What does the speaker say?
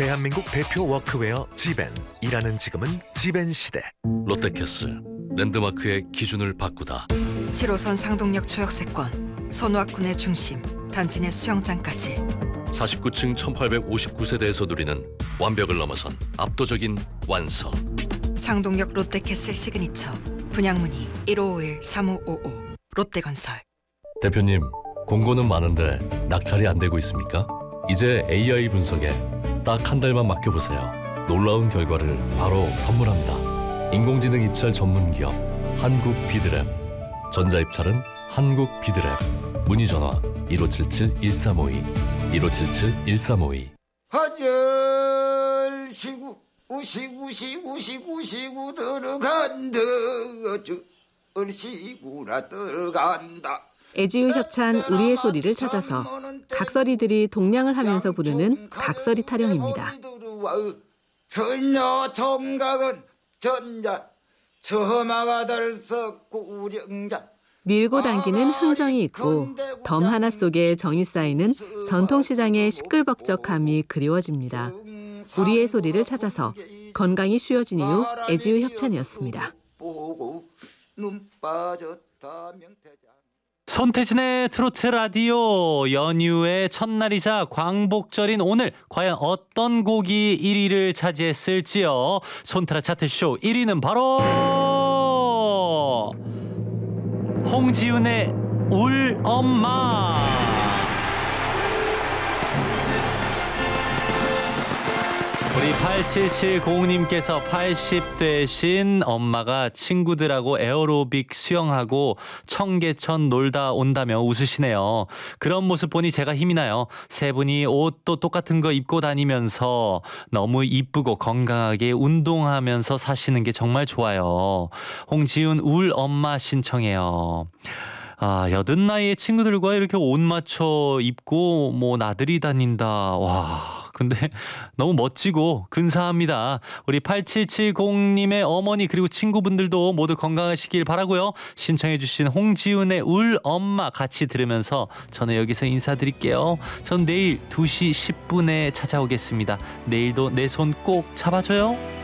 대한민국 대표 워크웨어 지벤. 일하는 지금은 지벤 시대. 롯데캐슬 랜드마크의 기준을 바꾸다. 7호선 상동역 초역세권, 손와군의 중심, 단지 내 수영장까지 49층 1859세대에서 누리는 완벽을 넘어선 압도적인 완성. 상동역 롯데캐슬 시그니처. 분양문의 1551-3555 롯데건설. 대표님, 공고는 많은데 낙찰이 안 되고 있습니까? 이제 AI 분석에 딱 한 달만 맡겨보세요. 놀라운 결과를 바로 선물합니다. 인공지능 입찰 전문 기업 한국비드랩. 전자입찰은 한국비드랩. 문의 전화 1577-1352 1577-1352. 하절 시구 우시구 들어간다. 시구라 들어간다. 애지우 협찬 우리의 소리를 찾아서 각설이들이 동냥을 하면서 부르는 각설이 타령입니다. 전야 총각은 전자 처마가 들썩 구령자. 밀고 당기는 흥정이 있고 덤 하나 속에 정이 쌓이는 전통시장의 시끌벅적함이 그리워집니다. 우리의 소리를 찾아서 건강이 쉬워진 이후 애지우 협찬이었습니다. 손태진의 트로트 라디오. 연휴의 첫날이자 광복절인 오늘 과연 어떤 곡이 1위를 차지했을지요. 손트라 차트쇼 1위는 바로 홍지윤의 울 엄마. 우리 8770님께서 80되신 엄마가 친구들하고 에어로빅 수영하고 청계천 놀다 온다며 웃으시네요. 그런 모습 보니 제가 힘이 나요. 세 분이 옷도 똑같은 거 입고 다니면서 너무 이쁘고 건강하게 운동하면서 사시는 게 정말 좋아요. 홍지윤 울 엄마 신청해요. 여든 나이에 친구들과 이렇게 옷 맞춰 입고 나들이 다닌다. 와, 근데 너무 멋지고 근사합니다. 우리 8770님의 어머니 그리고 친구분들도 모두 건강하시길 바라고요. 신청해 주신 홍지윤의 울 엄마 같이 들으면서 저는 여기서 인사드릴게요. 전 내일 2시 10분에 찾아오겠습니다. 내일도 내 손 꼭 잡아줘요.